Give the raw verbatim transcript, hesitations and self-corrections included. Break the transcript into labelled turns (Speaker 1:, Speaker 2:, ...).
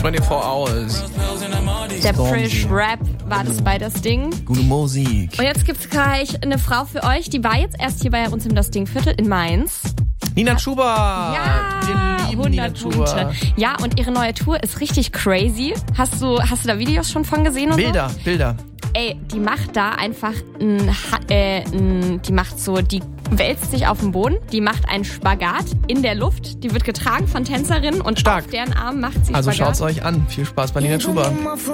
Speaker 1: vierundzwanzig Hours.
Speaker 2: Der
Speaker 1: Stormzy.
Speaker 2: Frisch Rap war das bei das Ding.
Speaker 1: Gute Musik.
Speaker 2: Und jetzt gibt's gleich eine Frau für euch, die war jetzt erst hier bei uns im Das Ding-Viertel in Mainz.
Speaker 1: Nina Chuba.
Speaker 2: Ja,
Speaker 1: Wir lieben Nina
Speaker 2: hundert
Speaker 1: Chuba.
Speaker 2: Punkte. Ja, und ihre neue Tour ist richtig crazy. Hast du, hast du da Videos schon von gesehen und
Speaker 1: Bilder,
Speaker 2: so?
Speaker 1: Bilder.
Speaker 2: Ey, die macht da einfach ein, Ha- äh, ein, die macht so, die wälzt sich auf dem Boden, die macht einen Spagat in der Luft, die wird getragen von Tänzerinnen und
Speaker 1: Stark.
Speaker 2: auf deren Arm macht sie
Speaker 1: Also
Speaker 2: Spagat.
Speaker 1: schaut's euch an. Viel Spaß bei Nina Chuba.